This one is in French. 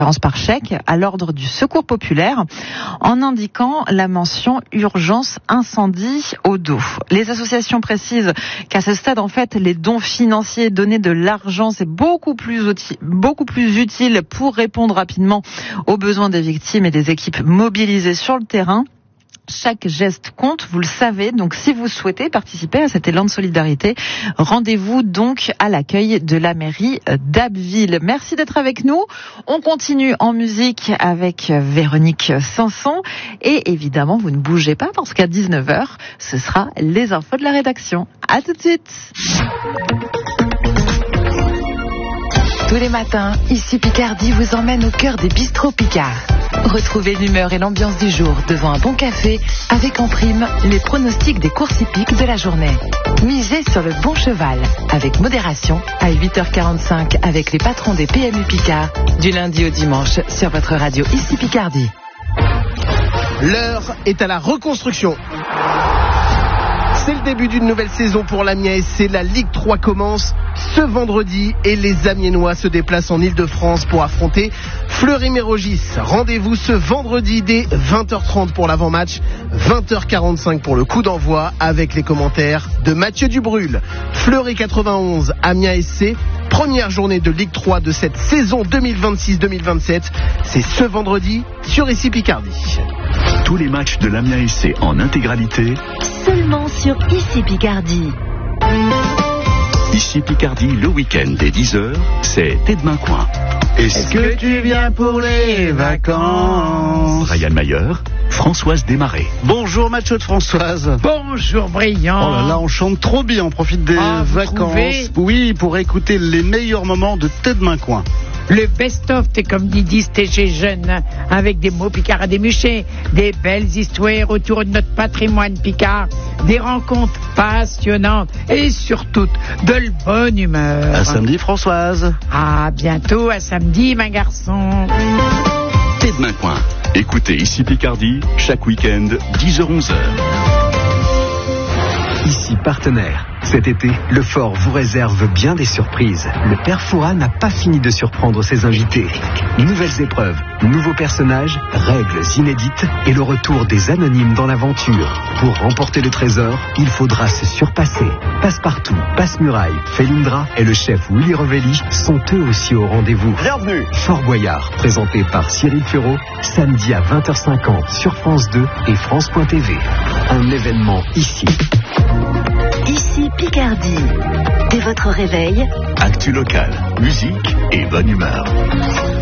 par chèque à l'ordre du Secours populaire en indiquant la mention urgence incendie au dos. Les associations précisent qu'à ce stade, en fait, les dons financiers, donner de l'argent, c'est beaucoup plus utile pour répondre rapidement aux besoins des victimes et des équipes mobilisées sur le terrain. Chaque geste compte, vous le savez. Donc, si vous souhaitez participer à cet élan de solidarité, rendez-vous donc à l'accueil de la mairie d'Abbeville. Merci d'être avec nous. On continue en musique avec Véronique Sanson. Et évidemment, vous ne bougez pas parce qu'à 19h, ce sera les infos de la rédaction. À tout de suite. Tous les matins, ici Picardie vous emmène au cœur des bistrots Picard. Retrouvez l'humeur et l'ambiance du jour devant un bon café avec en prime les pronostics des courses hippiques de la journée. Misez sur le bon cheval avec modération à 8h45 avec les patrons des PMU Picard du lundi au dimanche sur votre radio ici Picardie. L'heure est à la reconstruction. C'est le début d'une nouvelle saison pour l'Amiens SC. La Ligue 3 commence ce vendredi et les Amiénois se déplacent en Ile-de-France pour affronter Fleury-Mérogis. Rendez-vous ce vendredi dès 20h30 pour l'avant-match, 20h45 pour le coup d'envoi avec les commentaires de Mathieu Dubrul. Fleury 91, Amiens SC, première journée de Ligue 3 de cette saison 2026-2027. C'est ce vendredi sur ici Picardie. Tous les matchs de l'Amiens SC en intégralité Seulement sur ici Picardie. Ici Picardie, le week-end dès 10h, c'est Tête Main Coin. Est-ce que tu viens pour les vacances? Ryan Mayer, Françoise Desmarais. Bonjour Macho de Françoise. Bonjour Brillant. Oh là là, on chante trop bien, on profite des vacances. Oui, pour écouter les meilleurs moments de Tête Main Coin. Le best-of, c'est comme disent chez jeunes, avec des mots picards à démucher, des belles histoires autour de notre patrimoine picard, des rencontres passionnantes et surtout de la bonne humeur. À samedi Françoise. À bientôt, à samedi ma garçon. Tête Main Coin. Écoutez ici Picardie, chaque week-end, 10h-11h. Ici partenaire. Cet été, le Fort vous réserve bien des surprises. Le Père Fouras n'a pas fini de surprendre ses invités. Nouvelles épreuves, nouveaux personnages, règles inédites et le retour des anonymes dans l'aventure. Pour remporter le trésor, il faudra se surpasser. Passepartout, Passe-Muraille, Felindra et le chef Willy Revelli sont eux aussi au rendez-vous. Bienvenue. Fort Boyard, présenté par Cyril Ferraud, samedi à 20h50 sur France 2 et France.tv. Un événement ici. Ici Picardie. Dès votre réveil, Actu local, musique et bonne humeur.